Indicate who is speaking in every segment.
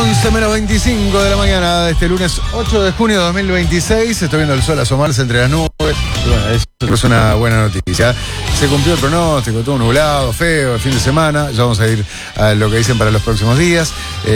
Speaker 1: 11 menos 25 de la mañana de este lunes 8 de junio de 2026. Estoy viendo el sol asomarse entre las nubes. Y bueno, eso es una buena noticia. Se cumplió el pronóstico, todo nublado, feo el fin de semana. Ya vamos a ir a lo que dicen para los próximos días.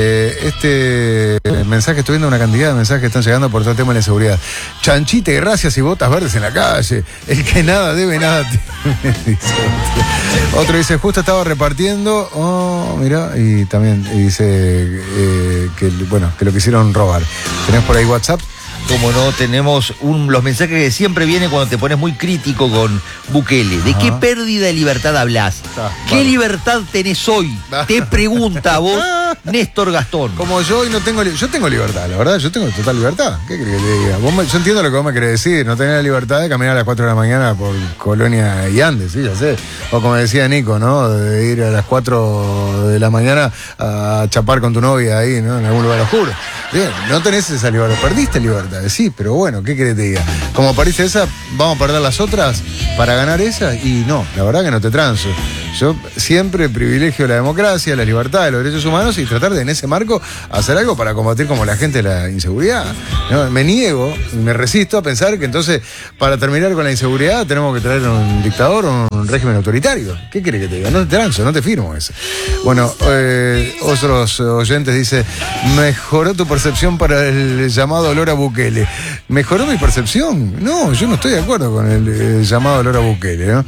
Speaker 1: Este mensaje, estoy viendo una cantidad de mensajes que están llegando por todo el tema de la inseguridad. Chanchite, gracias y botas verdes en la calle. El que nada debe, nada teme, dice otro. Dice, justo estaba repartiendo. Oh, mira, y también dice que lo quisieron robar. ¿Tenés por ahí WhatsApp?
Speaker 2: Como no, tenemos los mensajes que siempre vienen cuando te pones muy crítico con Bukele. ¿De qué pérdida de libertad hablas? ¿Qué libertad tenés hoy? Te pregunta vos, Néstor Gastón.
Speaker 1: Como yo hoy no tengo yo tengo libertad, la verdad, yo tengo total libertad. ¿Qué querés que te diga? Yo entiendo lo que vos me querés decir, no tener la libertad de caminar a las 4 de la mañana por Colonia y Andes, sí, ya sé. O como decía Nico, ¿no? De ir a las 4 de la mañana a chapar con tu novia ahí, ¿no? En algún lugar oscuro. Bien, no tenés esa libertad, perdiste libertad. Sí, pero bueno, ¿qué querés que te diga? Como parece esa, ¿vamos a perder las otras para ganar esa? Y no, la verdad que no te transo. Yo siempre privilegio la democracia, la libertad, los derechos humanos y tratar de, en ese marco, hacer algo para combatir como la gente la inseguridad. ¿No? Me niego, me resisto a pensar que entonces, para terminar con la inseguridad, tenemos que traer un dictador o un régimen autoritario. ¿Qué querés que te diga? No te transo, no te firmo eso. Bueno, otros oyentes dicen, mejoró tu percepción para el llamado olor a Bukele. ¿Mejoró mi percepción? No, yo no estoy de acuerdo con el llamado olor a Bukele, ¿no?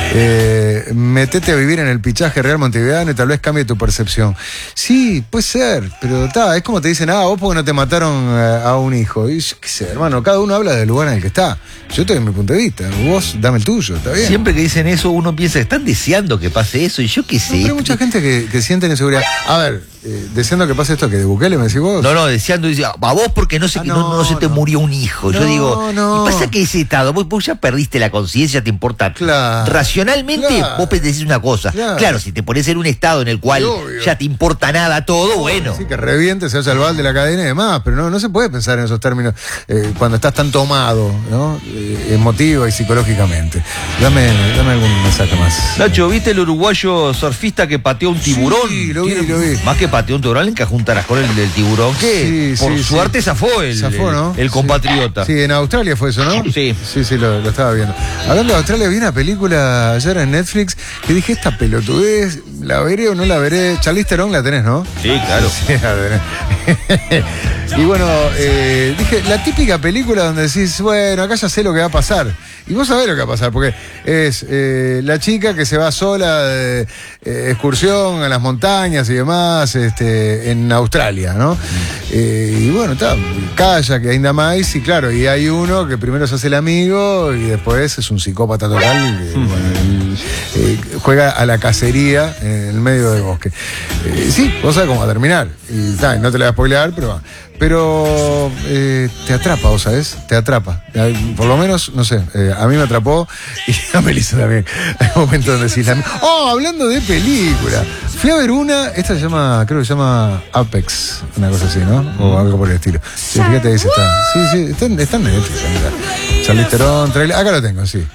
Speaker 1: Metete a vivir en el pichaje real montevideano y tal vez cambie tu percepción. Sí, puede ser, pero es como te dicen, vos porque no te mataron a un hijo. Y yo qué sé, hermano, cada uno habla del lugar en el que está. Yo estoy en mi punto de vista, vos dame el tuyo, está bien.
Speaker 2: Siempre que dicen eso uno piensa que están deseando que pase eso y yo qué sé.
Speaker 1: No, pero hay mucha gente que siente inseguridad. A ver, deseando que pase esto, que de Bukele me decís vos.
Speaker 2: No, deseando, a vos porque no se te murió un hijo. Yo digo, y pasa que ese estado, vos ya perdiste la conciencia, te importa.
Speaker 1: Claro,
Speaker 2: racionalmente, vos decís una cosa. Claro, si te pones en un estado en el cual ya te importa nada todo, bueno.
Speaker 1: Sí, que reviente, se vaya al balde de la cadena y demás, pero no se puede pensar en esos términos cuando estás tan tomado, ¿no? Emotiva y psicológicamente. Dame algún mensaje más.
Speaker 2: Nacho, ¿viste el uruguayo surfista que pateó un tiburón?
Speaker 1: Sí, lo vi.
Speaker 2: Más que pateó un tiburón, le encajó un tarascón el tiburón que por suerte zafó
Speaker 1: ¿no?
Speaker 2: el compatriota.
Speaker 1: Sí, en Australia fue eso, ¿no?
Speaker 2: Sí.
Speaker 1: Sí, lo estaba viendo. Hablando de Australia, vi una película ayer en Netflix que dije, esta pelotudez, ¿la veré o no la veré? Charlize Theron la tenés, ¿no?
Speaker 2: Sí, claro.
Speaker 1: Sí, la tenés. Y bueno, dije, la típica película donde decís, bueno, acá ya sé lo que va a pasar. Y vos sabés lo que va a pasar, porque es la chica que se va sola de excursión a las montañas y demás, en Australia, ¿no? Y bueno, calla, que ainda más, y claro, y hay uno que primero se hace el amigo y después es un psicópata total, juega a la cacería en el medio del bosque. Sí, vos sabés cómo va a terminar. Y no te la voy a spoilear, pero te atrapa, vos sabés, te atrapa. Por lo menos, no sé, a mí me atrapó y a Melissa también. Hay momentos donde decís, hablando de película, fui a ver esta creo que se llama Apex, una cosa así, ¿no? O algo por el estilo. Sí, fíjate, dice, está en Netflix, Charlize Theron, trailer, acá lo tengo, sí.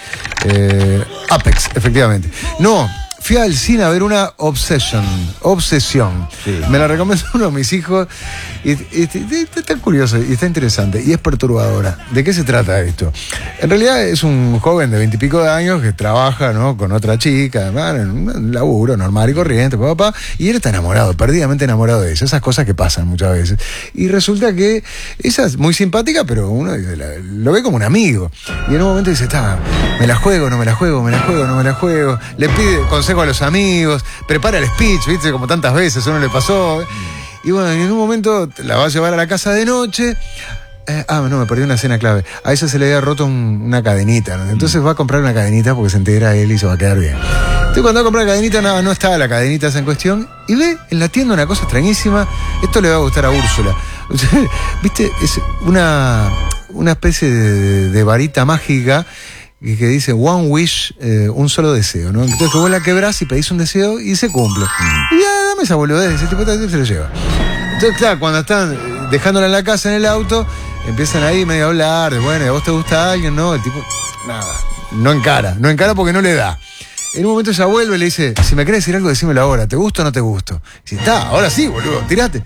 Speaker 1: Apex, efectivamente. No, fui al cine a ver una obsesión. Sí. Me la recomendó uno de mis hijos y está curioso y está interesante y es perturbadora. ¿De qué se trata esto? En realidad es un joven de 20 y pico de años que trabaja, ¿no?, con otra chica, además, en un laburo normal y corriente, y él está enamorado, perdidamente enamorado de ella. Esas cosas que pasan muchas veces. Y resulta que ella es muy simpática, pero uno lo ve como un amigo. Y en un momento dice, me la juego, no me la juego, me la juego, no me la juego. Le pide consejo a los amigos, prepara el speech, ¿viste? Como tantas veces uno le pasó. Y bueno, en un momento la va a llevar a la casa de noche. No, me perdí una escena clave. A ella se le había roto una cadenita, ¿no? Entonces va a comprar una cadenita porque se entera él y se va a quedar bien. Entonces cuando va a comprar la cadenita, no estaba la cadenita esa en cuestión. Y ve en la tienda una cosa extrañísima. Esto le va a gustar a Úrsula. ¿Viste? Es una especie de varita mágica que dice one wish, un solo deseo, ¿no? Entonces que vos la quebrás y pedís un deseo y se cumple. Y ya, dame esa boludez, ese tipo se lo lleva. Entonces, claro, cuando están dejándola en la casa, en el auto, empiezan ahí medio a hablar de, bueno, ¿a vos te gusta alguien? No, el tipo, nada, no encara porque no le da. En un momento ella vuelve y le dice, si me querés decir algo, decímelo ahora, ¿te gusta o no te gusto? Y dice, ahora sí, boludo, tirate.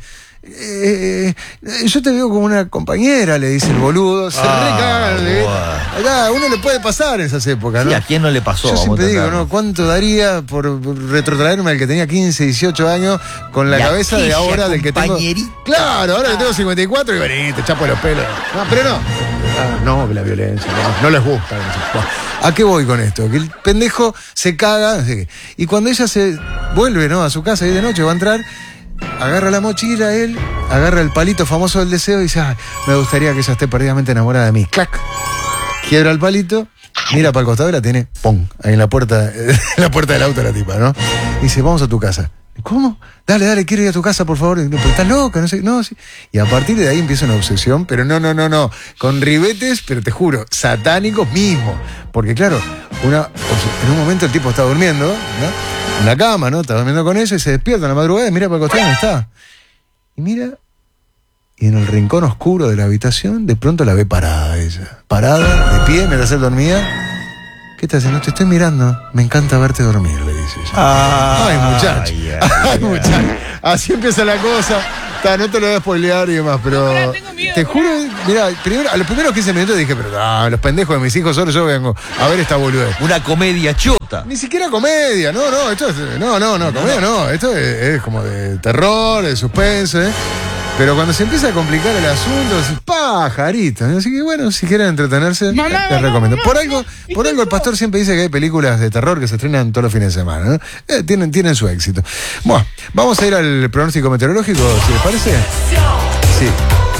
Speaker 1: yo te veo como una compañera, le dice el boludo. Se recagan. Acá uno le puede pasar en esas épocas, ¿no?
Speaker 2: Sí, ¿a quién no le pasó?
Speaker 1: Yo siempre digo, ¿no? ¿Cuánto daría por retrotraerme al que tenía 15, 18 años con la cabeza de ahora del que tengo? Claro, ahora que tengo 54 y vení, te chapo los pelos. No, pero no. No, la violencia, no les gusta. ¿A qué voy con esto? Que el pendejo se caga, no sé qué. Y cuando ella se vuelve, ¿no?, a su casa y de noche va a entrar, agarra la mochila, él agarra el palito famoso del deseo y dice, ay, me gustaría que ella esté perdidamente enamorada de mí. ¡Clac! Quiebra el palito, mira para el costado y la tiene, ¡pum!, ahí en la puerta del auto la tipa, ¿no? Y dice, vamos a tu casa. ¿Cómo? Dale, quiero ir a tu casa, por favor. Pero estás loca, no sé, no, sí. Y a partir de ahí empieza una obsesión, pero no, con ribetes, pero te juro, satánicos mismos. Porque claro, en un momento el tipo está durmiendo, ¿no?, en la cama, ¿no? Está durmiendo con ella y se despierta en la madrugada y mira para el costado, ¿dónde está? Y mira, y en el rincón oscuro de la habitación, de pronto la ve parada ella. Parada, de pie, mientras él dormía. ¿Qué estás haciendo? Te estoy mirando. Me encanta verte dormir, le dice ella. Ay, muchacho. Ay, muchacho. Así empieza la cosa. No te lo voy a spoilear y demás, pero te juro, mira, a los primeros 15 minutos dije, pero los pendejos de mis hijos, solo yo vengo a ver esta boludez.
Speaker 2: Una comedia chota.
Speaker 1: Ni siquiera comedia, esto es, comedia no, esto es como de terror, de suspense, pero cuando se empieza a complicar el asunto, decís, pajarito. Así que bueno, si quieren entretenerse, les recomiendo. Por algo el pastor siempre dice que hay películas de terror que se estrenan todos los fines de semana, ¿no? Tienen su éxito. Bueno, vamos a ir al pronóstico meteorológico, si les parece. Sí.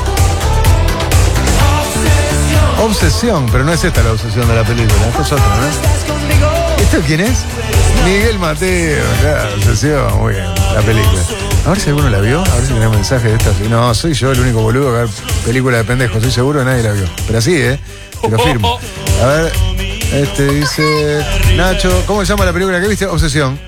Speaker 1: Obsesión, pero no es esta la obsesión de la película, esto es otra, ¿no? ¿Esto quién es? Miguel Mateo, claro, obsesión, muy bien, la película. A ver si alguno la vio, a ver si tenés mensaje de esta. No, soy yo el único boludo que ve película de pendejos, estoy seguro que nadie la vio. Pero así, te lo firmo. A ver, dice Nacho, ¿cómo se llama la película que viste? Obsesión.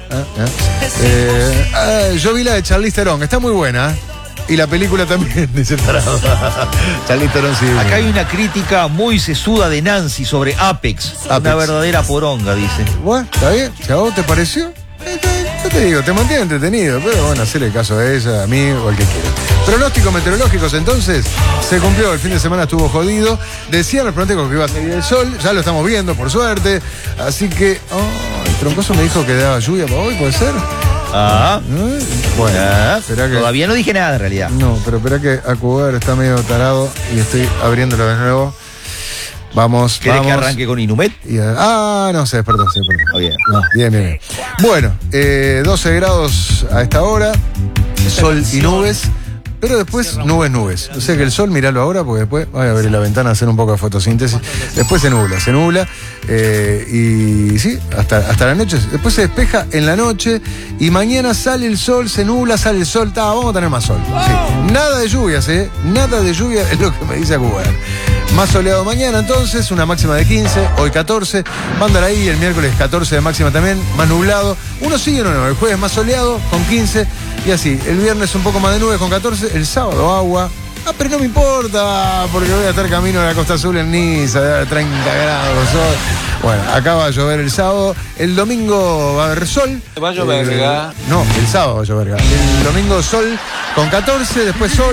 Speaker 1: Yo vi la de Charlize Theron, está muy buena. Y la película también, dice tarado. Charlize Theron, sí.
Speaker 2: Acá hay una crítica muy sesuda de Nancy sobre Apex. Una verdadera poronga, dice.
Speaker 1: Bueno, está bien. Si a vos te pareció, yo te digo, te mantiene entretenido. Pero bueno, hacerle caso a ella, a mí o al que quiera. Pronósticos meteorológicos, entonces, se cumplió. El fin de semana estuvo jodido. Decían los pronósticos que iba a salir el sol. Ya lo estamos viendo, por suerte. Así que, el troncoso me dijo que daba lluvia para hoy, ¿puede ser? Bueno, espera que...
Speaker 2: Todavía no dije nada en realidad.
Speaker 1: No, pero espera que Acubar está medio tarado y estoy abriéndolo de nuevo. Vamos.
Speaker 2: ¿Querés que arranque con Inumet?
Speaker 1: No, se despertó. Bien. No, bien. Bueno, 12 grados a esta hora, sol y nubes. Pero después nubes. O sea que el sol, míralo ahora, porque después voy a abrir la ventana a hacer un poco de fotosíntesis. Después se nubla. Y sí, hasta la noche. Después se despeja en la noche. Y mañana sale el sol, se nubla, sale el sol. Vamos a tener más sol. Sí. Nada de lluvias, Nada de lluvia es lo que me dice Acubar. Más soleado mañana entonces, una máxima de 15, hoy 14. Mándala ahí, el miércoles 14 de máxima también, más nublado. Uno sí y uno no. El jueves más soleado con 15 y así. El viernes un poco más de nubes con 14. El sábado agua. Pero no me importa, porque voy a estar camino de la Costa Azul en Niza, 30 grados. Sol. Bueno, acá va a llover el sábado. El domingo va a haber sol.
Speaker 3: ¿Va a llover,
Speaker 1: no, el sábado va a llover. El domingo sol con 14, después sol.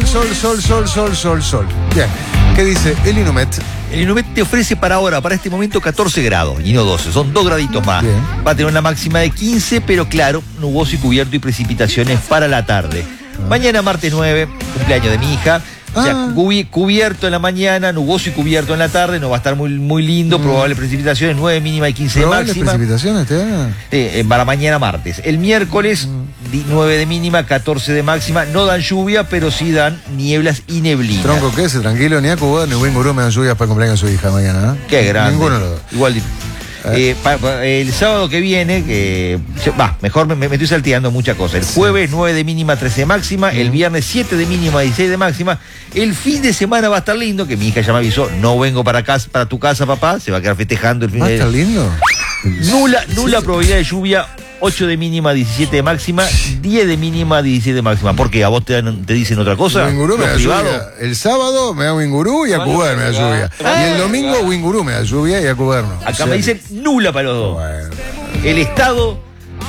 Speaker 1: Bien. ¿Qué dice el Inumet?
Speaker 2: El Inumet te ofrece para este momento 14 grados y no 12, son 2 graditos más.
Speaker 1: Bien.
Speaker 2: Va a tener una máxima de 15, pero claro, nuboso y cubierto y precipitaciones para la tarde. Mañana martes 9, cumpleaños de mi hija. O sea, cubierto en la mañana, nuboso y cubierto en la tarde, no va a estar muy lindo, probables precipitaciones, 9 mínima y 15 de máxima.
Speaker 1: ¿Precipitaciones te dan?
Speaker 2: Para mañana martes. El miércoles, 9 de mínima, 14 de máxima, no dan lluvia, pero sí dan nieblas y neblina.
Speaker 1: Tronco, ¿qué es? Tranquilo, ni Acubar ni Wingurú me dan lluvias para el cumpleaños de su hija mañana,
Speaker 2: Qué grande.
Speaker 1: Ninguno de los dos.
Speaker 2: Igual. El sábado que viene, mejor me estoy salteando muchas cosas. El jueves 9 de mínima, 13 de máxima. El viernes 7 de mínima, 16 de máxima. El fin de semana va a estar lindo, que mi hija ya me avisó, no vengo para tu casa, papá. Se va a quedar festejando el fin de semana.
Speaker 1: ¿Va a estar lindo?
Speaker 2: Nula probabilidad de lluvia. 8 de mínima, 17 de máxima, 10 de mínima, 17 de máxima. ¿Por qué? ¿A vos te dicen otra cosa?
Speaker 1: Wingurú me da lluvia. El sábado me da Wingurú y Acubar me da lluvia. Y el domingo Wingurú me da lluvia y Acubar no.
Speaker 2: Acá me dicen nula para los dos.
Speaker 1: Bueno.
Speaker 2: El estado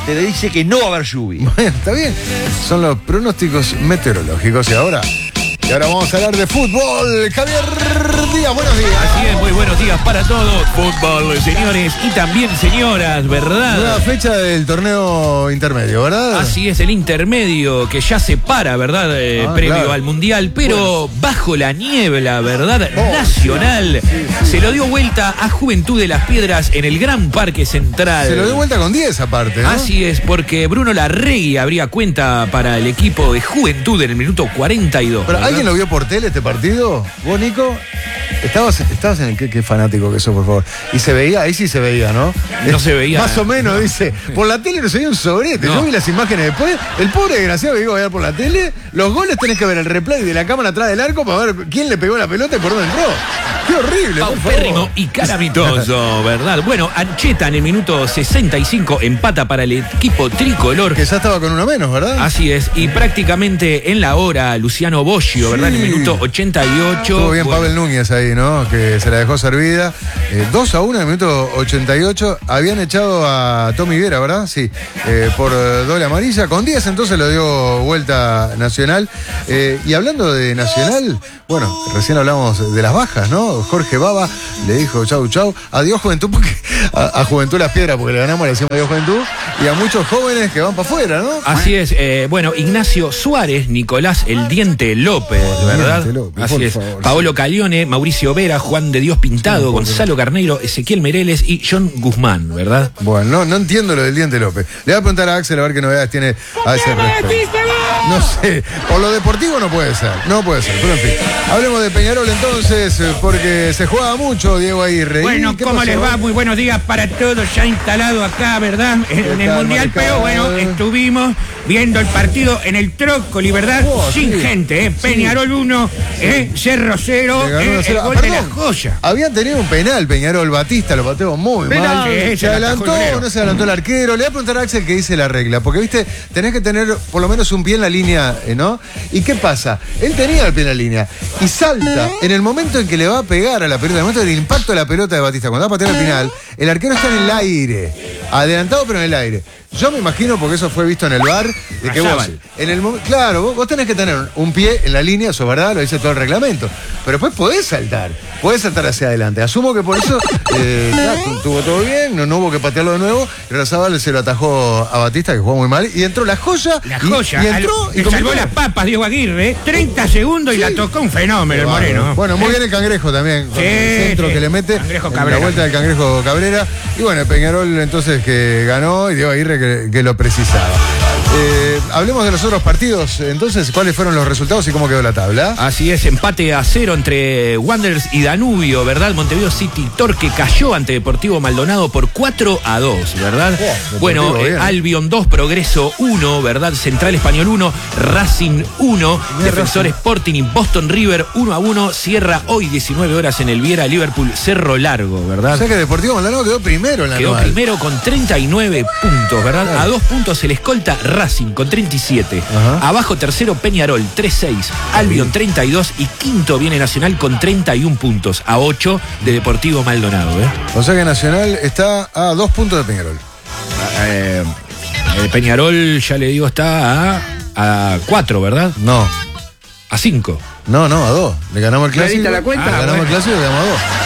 Speaker 2: te dice que no va a haber lluvia.
Speaker 1: Bueno, está bien. Son los pronósticos meteorológicos. Y ahora vamos a hablar de fútbol. Javier Díaz, buenos días.
Speaker 3: Así es, muy buenos días para todos. Fútbol, señores y también señoras, ¿verdad?
Speaker 1: Nueva fecha del torneo intermedio, ¿verdad?
Speaker 3: Así es, el intermedio que ya se para, ¿verdad? Previo
Speaker 1: claro.
Speaker 3: al Mundial, pero bajo la niebla, ¿verdad? Nacional. Se lo dio vuelta a Juventud de las Piedras en el Gran Parque Central.
Speaker 1: Se lo dio vuelta con 10 aparte, ¿no?
Speaker 3: Así es, porque Bruno Larregui abría cuenta para el equipo de Juventud en el minuto 42.
Speaker 1: Pero,
Speaker 3: ¿verdad?
Speaker 1: ¿alguien lo vio por tele este partido? ¿Vos, Nico? Estabas en el... Qué fanático que sos, por favor. Y se veía, ahí sí se veía, ¿no?
Speaker 3: No se veía.
Speaker 1: Más o menos, dice. Por la tele no se veía un sobrete.
Speaker 3: No.
Speaker 1: Yo vi las imágenes después. El pobre desgraciado que iba a ver por la tele. Los goles tenés que ver el replay de la cámara atrás del arco para ver quién le pegó la pelota y por dónde entró. ¡Qué horrible! Por
Speaker 3: Paupérrimo
Speaker 1: favor.
Speaker 3: y calamitoso, ¿verdad? Bueno, Ancheta en el minuto 65 empata para el equipo tricolor.
Speaker 1: Que ya estaba con uno menos, ¿verdad?
Speaker 3: Así es, y prácticamente en la hora Luciano Boggio, ¿verdad? En el minuto 88.
Speaker 1: Estuvo bien
Speaker 3: bueno,
Speaker 1: Pavel Núñez ahí, ¿no? Que se la dejó servida. 2-1 en el minuto 88. Habían echado a Tommy Viera, ¿verdad? Sí. Por doble amarilla. Con 10 entonces lo dio vuelta Nacional. Y hablando de Nacional, bueno, recién hablamos de las bajas, ¿no? Jorge Baba le dijo chau, chau. Adiós Juventud, porque a Juventud las Piedras, porque le ganamos, le decimos adiós Juventud. Y a muchos jóvenes que van para afuera, ¿no?
Speaker 3: Así es, bueno, Ignacio Suárez, Nicolás El Diente López, ¿verdad?
Speaker 1: Diente López,
Speaker 3: Así
Speaker 1: por
Speaker 3: es.
Speaker 1: favor,
Speaker 3: Paolo Calione, Mauricio Vera, Juan de Dios Pintado, Gonzalo Carneiro, Ezequiel Mereles y John Guzmán, ¿verdad?
Speaker 1: Bueno, no entiendo lo del Diente López. Le voy a preguntar a Axel a ver qué novedades tiene a ese respecto. No sé, por lo deportivo no puede ser, pero en fin. Hablemos de Peñarol entonces, porque se juega mucho Diego Aguirre.
Speaker 4: Bueno, ¿cómo les va? Muy buenos días para todos, ya instalado acá, ¿verdad? En el
Speaker 1: tal,
Speaker 4: Mundial,
Speaker 1: maricón?
Speaker 4: pero bueno, estuvimos viendo el partido en el Trócoli, ¿verdad? Sin
Speaker 1: sí.
Speaker 4: gente, ¿eh? Peñarol 1, Cerro 0,
Speaker 1: Le ganó 1-0.
Speaker 4: el gol de la joya.
Speaker 1: Habían tenido un penal Peñarol, Batista lo pateó muy
Speaker 4: Penal,
Speaker 1: mal.
Speaker 4: sí,
Speaker 1: Se
Speaker 4: se la
Speaker 1: adelantó,
Speaker 4: atajó el golero.
Speaker 1: no se adelantó el arquero. Le voy a preguntar a Axel qué dice la regla, porque viste, tenés que tener por lo menos un pie en la línea, ¿no? ¿Y qué pasa? Él tenía el pie en la línea y salta en el momento en que le va a pegar a la pelota, en el momento del impacto de la pelota de Batista, cuando va a patear al final, el arquero está en el aire, adelantado pero en el aire. Yo me imagino, porque eso fue visto en el VAR, de que vos, en el claro, vos tenés que tener un pie en la línea, eso es verdad, lo dice todo el reglamento, pero después podés saltar hacia adelante. Asumo que por eso tuvo todo bien, no hubo que patearlo de nuevo, y Razabal se lo atajó a Batista, que jugó muy mal, y entró la joya.
Speaker 4: La joya,
Speaker 1: y entró y
Speaker 4: le salvó
Speaker 1: convirtió.
Speaker 4: las papas Diego Aguirre, 30 segundos y la tocó un fenómeno el Moreno.
Speaker 1: Bueno, muy bien el Cangrejo también, con el centro
Speaker 4: sí.
Speaker 1: que le mete,
Speaker 4: Cangrejo
Speaker 1: en
Speaker 4: Cabrera.
Speaker 1: la vuelta del Cangrejo Cabrera. Y bueno, el Peñarol entonces que ganó y Diego Aguirre que lo precisaba. Hablemos de los otros partidos, entonces, ¿cuáles fueron los resultados y cómo quedó la tabla?
Speaker 3: Así es, empate a 0 entre Wanderers y Danubio, ¿verdad? Montevideo City Torque cayó ante Deportivo Maldonado por 4-2, ¿verdad?
Speaker 1: Deportivo,
Speaker 3: Bueno,
Speaker 1: bien.
Speaker 3: Albion 2, Progreso 1, ¿verdad? Central Español 1, Racing 1, Defensor Sporting y Boston River 1-1, cierra hoy 19 horas en el Viera Liverpool Cerro Largo,
Speaker 1: O
Speaker 3: ¿verdad?
Speaker 1: sea que Deportivo Maldonado quedó primero en la
Speaker 3: Quedó
Speaker 1: anual.
Speaker 3: primero con 39 puntos, ¿verdad?
Speaker 1: Claro.
Speaker 3: A 2 puntos el escolta Racing con 37.
Speaker 1: Ajá.
Speaker 3: Abajo tercero Peñarol 3-6. Albion 32 y quinto viene Nacional con 31 puntos. A 8 de Deportivo Maldonado, ¿eh?
Speaker 1: O sea que Nacional está a 2 puntos de Peñarol.
Speaker 3: Peñarol, ya le digo, está a 4, ¿verdad?
Speaker 1: No,
Speaker 3: A 5.
Speaker 1: no, a 2. Le ganamos el clásico.
Speaker 4: diste la cuenta?
Speaker 1: Le ganamos el clásico y le ganamos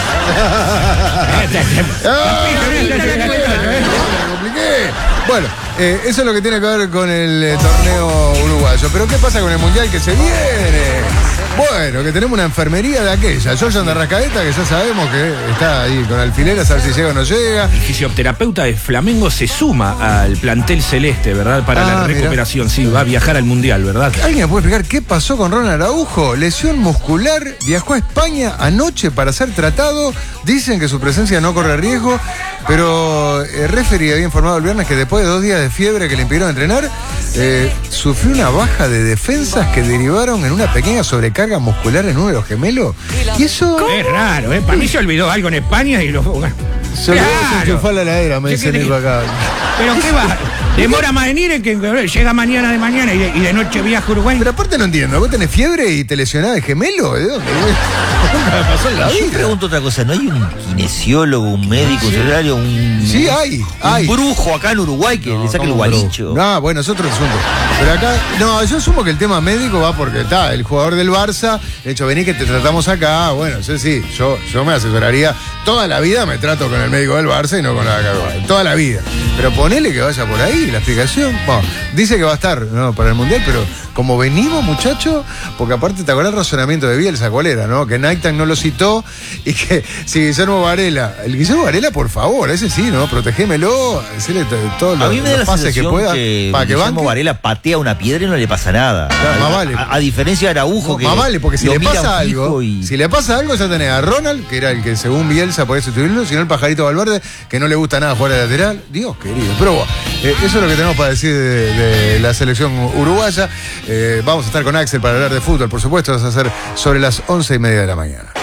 Speaker 1: a 2. Me compliqué. Bueno, eso es lo que tiene que ver con el torneo uruguayo. Pero ¿qué pasa con el mundial que se viene? Bueno, que tenemos una enfermería de aquella. Jorjan de Arrascaeta, que ya sabemos que está ahí con alfileres a ver si llega o no llega.
Speaker 3: El fisioterapeuta de Flamengo se suma al plantel celeste, ¿verdad? Para la
Speaker 1: mira.
Speaker 3: recuperación. Sí, va a viajar al mundial, ¿verdad?
Speaker 1: ¿Alguien me puede explicar qué pasó con Ronald Araujo? Lesión muscular, viajó a España anoche para ser tratado. Dicen que su presencia no corre riesgo, pero el referee había informado el viernes que después de 2 días de fiebre que le impidieron entrenar, sufrió una baja de defensas que derivaron en una pequeña sobrecarga muscular en uno de los gemelos. Y eso...
Speaker 4: Es raro, ¿eh? Para mí se olvidó algo en España y lo...
Speaker 1: Se olvidó, se enchufó a la heladera, me dice Nico acá.
Speaker 4: Pero qué va... Demora más en ir que llega mañana de mañana y de noche viaja a Uruguay.
Speaker 1: Pero aparte no entiendo, ¿vos tenés fiebre y te lesionás de gemelo? ¿De dónde? Nunca me pasó en la
Speaker 2: Yo
Speaker 1: vida.
Speaker 2: pregunto otra cosa, ¿no hay un kinesiólogo, un médico, un secretario,
Speaker 1: Sí, hay.
Speaker 2: un brujo acá en Uruguay que le saque el gualicho?
Speaker 1: No, bueno, es otro asunto. Pero acá, no, yo asumo que el tema médico va porque está el jugador del Barça, de hecho, vení que te tratamos acá, bueno, sí, yo me asesoraría, toda la vida me trato con el médico del Barça y no con la toda la vida. Pero ponele que vaya por ahí, la explicación. Bueno, dice que va a estar, ¿no?, para el Mundial, pero como venimos, muchachos, porque aparte te acordás el razonamiento de Bielsa, ¿cuál era, no? Que Naitan no lo citó y que si Guillermo Varela, por favor, ese sí, ¿no? Protegémelo, hacerle todos
Speaker 2: A mí me da
Speaker 1: los
Speaker 2: la
Speaker 1: pases que
Speaker 2: sensación
Speaker 1: pueda para que
Speaker 2: Guillermo
Speaker 1: banque.
Speaker 2: Varela patea una piedra y no le pasa nada.
Speaker 1: Claro, más vale.
Speaker 2: A diferencia de Araujo, que
Speaker 1: Más vale, porque si
Speaker 2: lo
Speaker 1: le
Speaker 2: mira
Speaker 1: pasa algo,
Speaker 2: fijo y-
Speaker 1: si le pasa algo, ya tenés a Ronald, que era el que según Bielsa podía sustituirlo, sino el pajarito Valverde, que no le gusta nada jugar de lateral. Dios querido. Pero bueno, eso es lo que tenemos para decir de la selección uruguaya. Vamos a estar con Axel para hablar de fútbol, por supuesto, vas a ser sobre las 11:30 de la mañana.